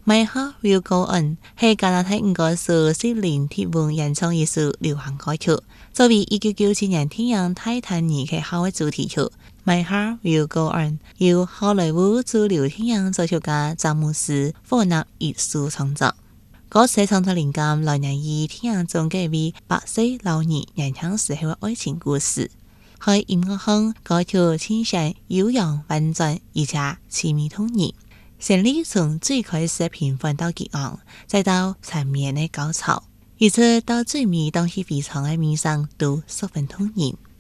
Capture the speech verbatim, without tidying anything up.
My Heart Will Go On 係加拿大五個數悉尼鐵腕演唱一首流行歌曲，作為一九九七年電影《泰坦尼克號》嘅主題曲。My Heart Will Go On 由好萊塢主流電影作曲家詹姆斯·科納一手創作。歌詞創作靈感來源於電影中嘅位白色老人年輕時候嘅愛情故事。喺音樂上，歌曲傾向悠揚婉轉，而且淒美動人。旋律從最開始平凡到激昂，再到纏綿的高潮，一直到最尾當時非常嘅迷上都十分動人。